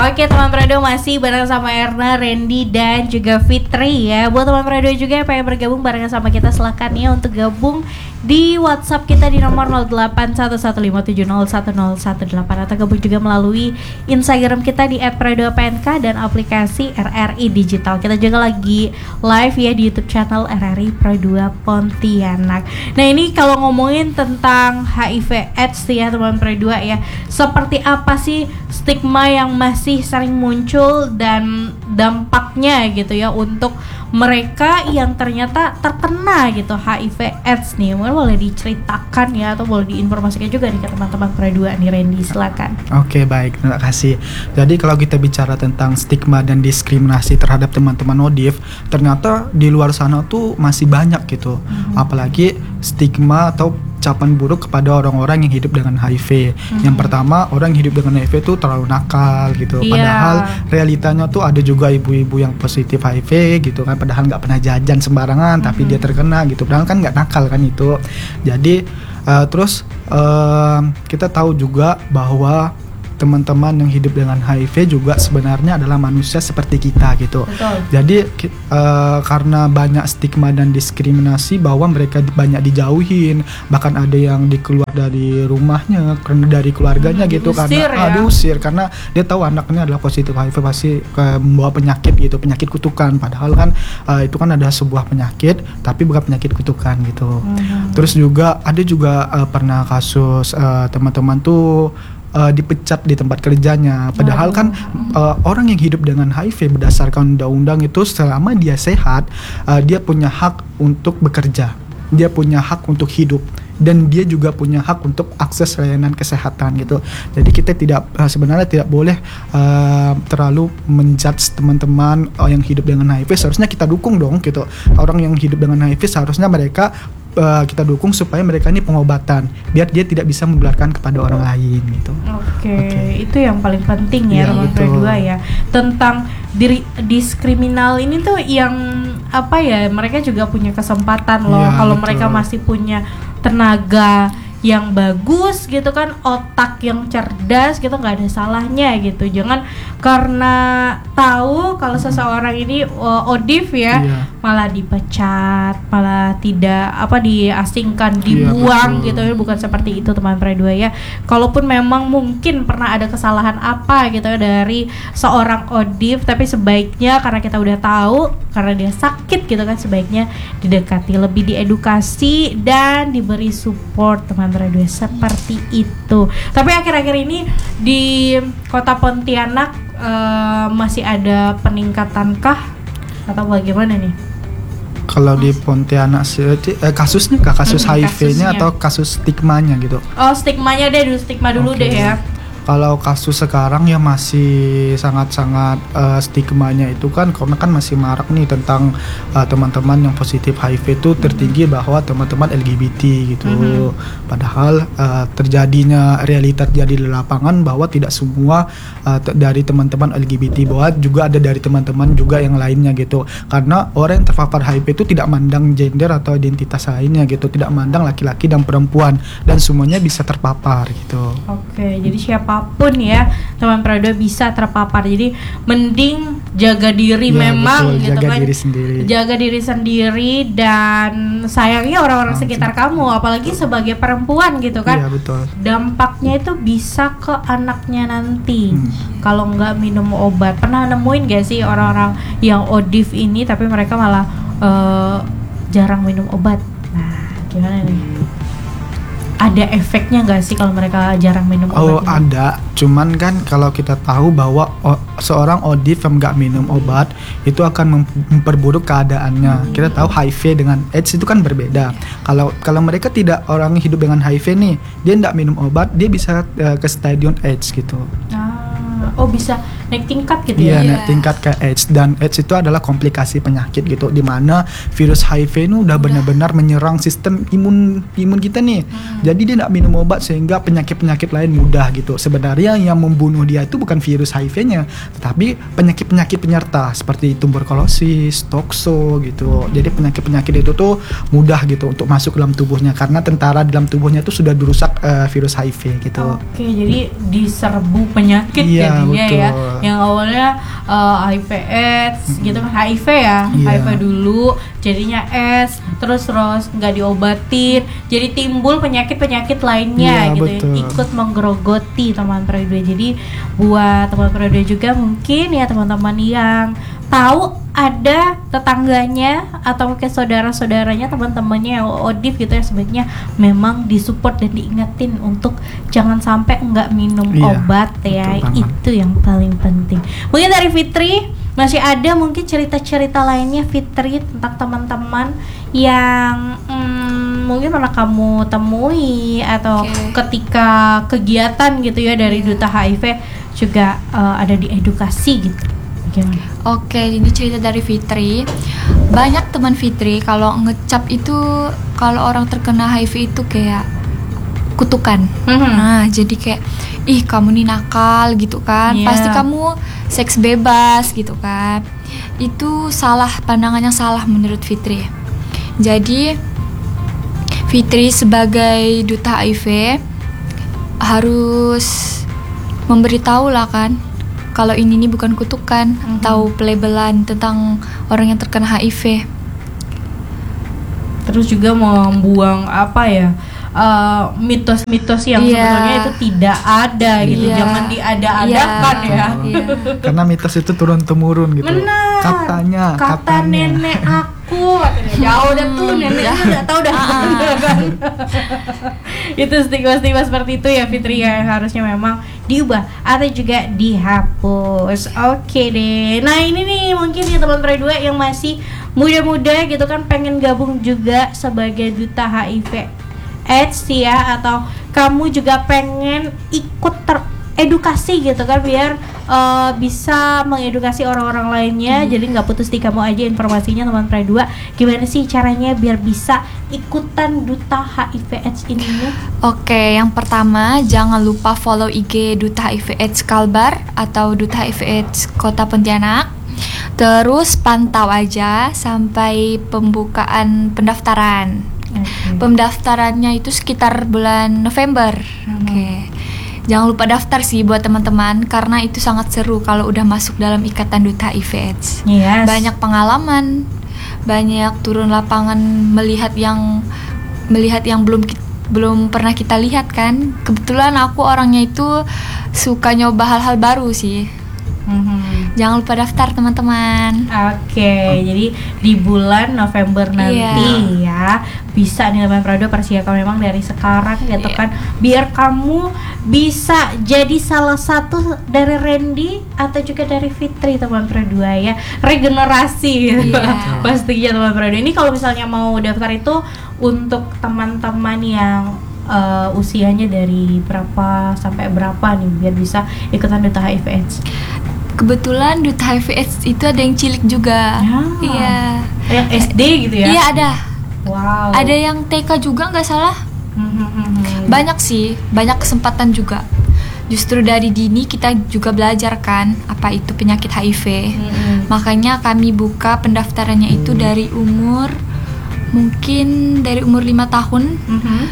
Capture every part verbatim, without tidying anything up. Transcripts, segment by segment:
Oke teman Prado, masih bareng sama Erna, Randy dan juga Fitri ya. Buat teman Prado juga yang pengen bergabung barengan sama kita, silakan ya untuk gabung di WhatsApp kita di nomor nol delapan satu satu lima tujuh nol satu nol satu delapan atau gabung juga melalui Instagram kita di et prado p n k dan aplikasi R R I Digital. Kita juga lagi live ya di YouTube channel R R I Pro dua Pontianak. Nah ini kalau ngomongin tentang H I V AIDS ya teman Pro dua ya, seperti apa sih stigma yang masih sering muncul dan dampaknya gitu ya untuk mereka yang ternyata terkena gitu H I V AIDS nih. Mungkin boleh diceritakan ya atau boleh diinformasikan juga nih ke teman-teman Pro dua nih, Randy, silakan. Oke, baik, terima kasih. Jadi kalau kita bicara tentang stigma dan diskriminasi terhadap teman-teman ODIF, ternyata di luar sana tuh masih banyak gitu. Mm-hmm. Apalagi stigma atau ucapan buruk kepada orang-orang yang hidup dengan H I V. Mm-hmm. Yang pertama, orang yang hidup dengan H I V itu terlalu nakal gitu. Yeah. Padahal realitanya tuh ada juga ibu-ibu yang positif H I V gitu kan. Padahal nggak pernah jajan sembarangan, mm-hmm. tapi dia terkena gitu. Padahal kan nggak nakal kan itu. Jadi uh, terus uh, kita tahu juga bahwa teman-teman yang hidup dengan H I V juga sebenarnya adalah manusia seperti kita gitu. Betul. Jadi uh, karena banyak stigma dan diskriminasi bahwa mereka banyak dijauhin, bahkan ada yang dikeluar dari rumahnya, dari keluarganya hmm, gitu diusir, karena ya? ah, diusir karena dia tahu anaknya adalah positif H I V, pasti uh, membawa penyakit gitu, penyakit kutukan. Padahal kan uh, itu kan ada sebuah penyakit tapi bukan penyakit kutukan gitu. Hmm. Terus juga ada juga uh, pernah kasus uh, teman-teman tuh Uh, dipecat di tempat kerjanya. Padahal kan uh, orang yang hidup dengan H I V berdasarkan undang-undang itu selama dia sehat, uh, dia punya hak untuk bekerja, dia punya hak untuk hidup, dan dia juga punya hak untuk akses layanan kesehatan gitu. Jadi kita tidak uh, sebenarnya tidak boleh uh, terlalu menjudge teman-teman uh, yang hidup dengan H I V. Seharusnya kita dukung dong gitu. Orang yang hidup dengan H I V seharusnya mereka Uh, kita dukung supaya mereka ini pengobatan biar dia tidak bisa menularkan kepada orang lain gitu. Oke, okay. okay. Itu yang paling penting ya, teman Pro dua ya. Tentang diri diskriminal ini tuh yang apa ya? Mereka juga punya kesempatan loh ya, kalau mereka masih punya tenaga yang bagus gitu kan, otak yang cerdas gitu, nggak ada salahnya gitu. Jangan karena tahu kalau seseorang ini uh, ODIF ya, iya. malah dipecat, malah tidak apa diasingkan, dibuang iya, gitu. Bukan seperti itu teman Pro dua ya. Kalaupun memang mungkin pernah ada kesalahan apa gitu dari seorang ODIF, tapi sebaiknya karena kita udah tahu karena dia sakit gitu kan, sebaiknya didekati, lebih diedukasi dan diberi support teman Pro dua seperti itu. Tapi akhir-akhir ini di Kota Pontianak uh, masih ada peningkatan kah atau bagaimana nih? Kalau di Pontianak sih eh, kasusnya kah kasus hmm, H I V-nya atau kasus stigmanya gitu? Oh, stigmanya deh, dulu stigma dulu okay. deh ya. Kalau kasus sekarang ya masih sangat-sangat uh, stigmanya itu kan karena kan masih marak nih tentang uh, teman-teman yang positif H I V itu tertinggi mm-hmm. bahwa teman-teman L G B T gitu. Mm-hmm. Padahal uh, terjadinya realita terjadi di lapangan bahwa tidak semua uh, t- dari teman-teman L G B T, bahwa juga ada dari teman-teman juga yang lainnya gitu. Karena orang yang terpapar H I V itu tidak mandang gender atau identitas lainnya gitu, tidak mandang laki-laki dan perempuan, dan semuanya bisa terpapar gitu. Oke, okay, jadi siapa apapun ya teman Pro dua bisa terpapar, jadi mending jaga diri ya, memang betul, gitu jaga kan diri sendiri. jaga diri sendiri dan sayangnya orang-orang nah, sekitar betul. Kamu apalagi sebagai perempuan gitu kan ya, betul. Dampaknya itu bisa ke anaknya nanti hmm. kalau nggak minum obat. Pernah nemuin gak sih orang-orang yang ODIF ini tapi mereka malah uh, jarang minum obat? Nah gimana nih? Hmm. Ada efeknya nggak sih kalau mereka jarang minum obat? Oh ini? Ada, cuman kan kalau kita tahu bahwa o- seorang ODIF yang nggak minum obat itu akan memperburuk keadaannya. Hmm. Kita tahu H I V dengan AIDS itu kan berbeda. Kalau kalau mereka tidak orang hidup dengan H I V nih, dia nggak minum obat, dia bisa uh, ke stadion AIDS gitu. Ah, oh bisa naik tingkat gitu ya? Iya, yeah. naik tingkat ke AIDS, dan AIDS itu adalah komplikasi penyakit gitu, di mana virus H I V ini udah benar-benar menyerang sistem imun imun kita nih. Hmm. Jadi dia tidak minum obat sehingga penyakit-penyakit lain mudah gitu. Sebenarnya yang membunuh dia itu bukan virus H I V-nya, tetapi penyakit-penyakit penyerta seperti tuberkulosis, tokso gitu. Jadi penyakit-penyakit itu tuh mudah gitu untuk masuk dalam tubuhnya karena tentara dalam tubuhnya itu sudah dirusak uh, virus H I V gitu. Oke, jadi diserbu penyakit iya, jadinya betul. ya. Yang awalnya uh, H I V AIDS mm-hmm. gitu kan, H I V ya, yeah. H I V dulu, jadinya AIDS, terus terus nggak diobatin, jadi timbul penyakit-penyakit lainnya yeah, gitu, betul. Ikut menggerogoti teman periode. Jadi buat teman periode juga mungkin ya teman-teman yang tahu ada tetangganya atau mungkin saudara-saudaranya, teman-temannya yang O D I V gitu ya, sebaiknya memang disupport dan diingetin untuk jangan sampai enggak minum iya, obat ya, itu yang paling penting. Mungkin dari Fitri masih ada mungkin cerita-cerita lainnya Fitri tentang teman-teman yang hmm, mungkin pernah kamu temui atau okay. ketika kegiatan gitu ya dari yeah. Duta H I V juga uh, ada di edukasi gitu. Gimana? Oke, ini cerita dari Fitri. Banyak teman Fitri kalau ngecap itu, kalau orang terkena H I V itu kayak kutukan. Mm-hmm. Nah, jadi kayak ih kamu nih nakal gitu kan. Yeah. Pasti kamu seks bebas gitu kan. Itu salah, pandangan yang salah menurut Fitri. Jadi Fitri sebagai duta H I V harus memberitahu lah kan, kalau ini nih bukan kutukan, mm-hmm. atau pelabelan tentang orang yang terkena H I V. Terus juga membuang apa ya, uh, mitos-mitos yang yeah. sebetulnya itu tidak ada gitu, yeah. jangan diada-adakan yeah. ya. Yeah. Karena mitos itu turun temurun gitu. Benar. Katanya, kata katanya. nenek aku, jauh dah tuh neneknya udah tahu dah. Itu stigma-stigma seperti itu ya Fitri, yang harusnya memang diubah atau juga dihapus. Oke deh. Nah ini nih mungkin ya teman Pre dua yang masih muda-muda gitu kan, pengen gabung juga sebagai duta H I V AIDS ya, atau kamu juga pengen ikut teredukasi gitu kan, biar uh, bisa mengedukasi orang-orang lainnya. hmm. Jadi nggak putus di kamu aja informasinya teman Pre dua. Gimana sih caranya biar bisa ikutan duta H I V AIDS ini? Oke, yang pertama jangan lupa follow I G Duta H I V AIDS Kalbar atau Duta H I V AIDS Kota Pontianak. Terus pantau aja sampai pembukaan pendaftaran. Okay. Pendaftarannya itu sekitar bulan November. Hmm. Oke. Okay. Jangan lupa daftar sih buat teman-teman, karena itu sangat seru kalau udah masuk dalam ikatan duta H I V AIDS. Yes. Banyak pengalaman, banyak turun lapangan melihat yang melihat yang belum belum pernah kita lihat kan. Kebetulan aku orangnya itu suka nyoba hal-hal baru sih. Mm-hmm. Jangan lupa daftar teman-teman. Oke, okay, jadi di bulan November nanti yeah. ya bisa nih teman Pre dua persiapkan memang dari sekarang gitu yeah. kan, biar kamu bisa jadi salah satu dari Randy atau juga dari Fitri teman Pre dua ya, regenerasi gitu. Yeah. Pastinya teman Pre dua ini kalau misalnya mau daftar itu untuk teman-teman yang uh, usianya dari berapa sampai berapa nih biar bisa ikutan duta H I V AIDS. Kebetulan duta H I V AIDS itu ada yang cilik juga. Ya. Iya. Yang S D gitu ya? Iya ada. Wow. Ada yang T K juga nggak salah. Banyak sih, banyak kesempatan juga. Justru dari dini kita juga belajar kan apa itu penyakit H I V. Mm-hmm. Makanya kami buka pendaftarannya itu dari umur mungkin dari umur lima tahun mm-hmm.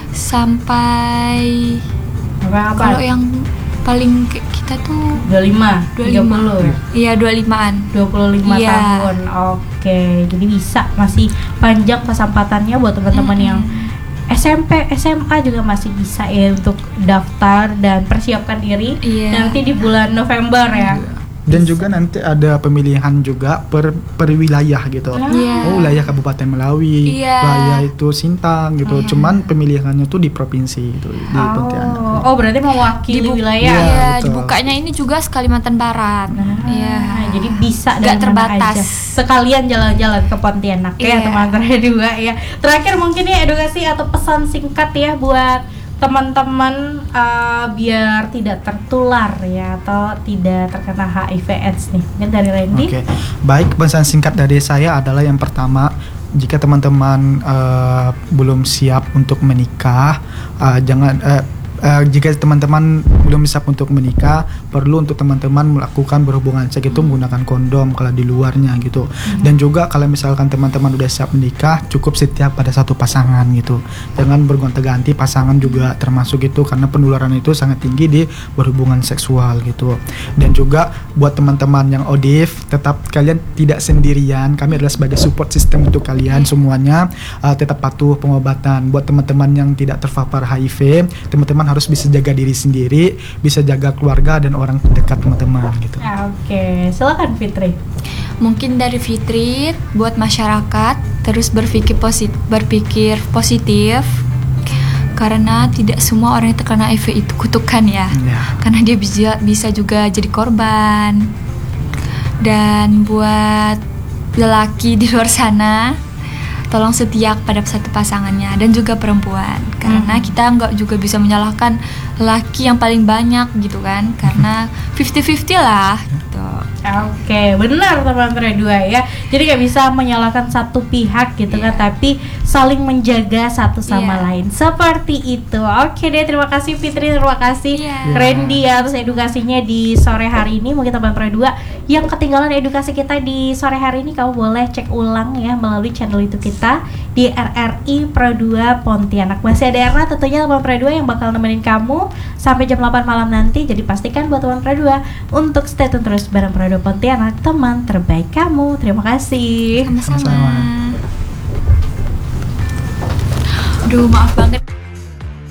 sampai apa-apa. Kalau yang paling kita tuh dua puluh lima, tiga puluh ya? Iya, dua puluh limaan. dua puluh lima iya. tahun. Oke, jadi bisa, masih panjang kesempatannya buat teman-teman mm-hmm. yang S M P, S M A juga masih bisa ya untuk daftar dan persiapkan diri. Iya. Nanti di bulan November ya. Iya. Dan juga nanti ada pemilihan juga per per wilayah gitu. Yeah. Oh, wilayah Kabupaten Melawi, yeah. wilayah itu Sintang gitu. Yeah. Cuman pemilihannya tuh di provinsi gitu, di oh. Pontianak. Oh, berarti mewakili Dibu- wilayah. Iya, yeah, dibukanya ini juga Kalimantan Barat. Nah, yeah. Jadi bisa nggak terbatas. Aja. Sekalian jalan-jalan ke Pontianak yeah. ya, teman-teman dua ya. Terakhir mungkin ya edukasi atau pesan singkat ya buat teman-teman uh, biar tidak tertular ya atau tidak terkena H I V AIDS nih. Mungkin dari Randy. Oke, okay. Baik, pesan singkat dari saya adalah yang pertama, jika teman-teman uh, belum siap untuk menikah, uh, jangan uh, uh, jika teman-teman belum siap untuk menikah, perlu untuk teman-teman melakukan berhubungan seks itu menggunakan kondom kalau di luarnya gitu. Hmm. Dan juga kalau misalkan teman-teman udah siap menikah, cukup setia pada satu pasangan gitu. Jangan bergonta-ganti pasangan juga termasuk itu, karena penularan itu sangat tinggi di berhubungan seksual gitu. Dan juga buat teman-teman yang O D I F, tetap kalian tidak sendirian. Kami adalah sebagai support system untuk kalian semuanya. Uh, tetap patuh pengobatan. Buat teman-teman yang tidak terpapar H I V, teman-teman harus bisa jaga diri sendiri, bisa jaga keluarga dan orang dekat teman-teman gitu. Oke, silakan Fitri. Mungkin dari Fitri buat masyarakat terus berpikir positif, berpikir positif karena tidak semua orang yang terkena H I V itu kutukan ya. Yeah. Karena dia bisa bisa juga jadi korban. Dan buat lelaki di luar sana, tolong setia pada satu pasangannya dan juga perempuan, karena hmm. kita nggak juga bisa menyalahkan laki yang paling banyak gitu kan, karena fifty-fifty lah gitu. Oke, benar teman-teman dua ya. Jadi nggak bisa menyalahkan satu pihak gitu yeah. kan, tapi saling menjaga satu sama yeah. lain. Seperti itu. Oke deh, terima kasih Fitri, terima kasih yeah. Randy ya atas edukasinya di sore hari ini. Mungkin teman-teman dua yang ketinggalan edukasi kita di sore hari ini, kamu boleh cek ulang ya melalui channel YouTube kita di R R I Pro dua Pontianak. Masih ada Erna tentunya teman Pro dua yang bakal nemenin kamu sampai jam delapan malam nanti. Jadi pastikan buat teman Pro dua untuk stay tune terus bareng Pro dua Pontianak, teman terbaik kamu. Terima kasih. Sama-sama. Aduh, maaf banget.